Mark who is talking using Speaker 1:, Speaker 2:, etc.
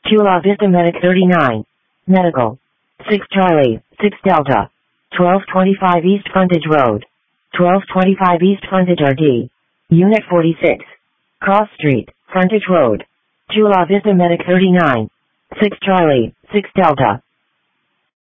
Speaker 1: Chula Vista Medic 39. Medical. 6 Charlie, 6 Delta. 1225 East Frontage Road. 1225 East Frontage RD. Unit 46. Cross Street, Frontage Road. Chula Vista Medic 39. 6 Charlie, 6 Delta.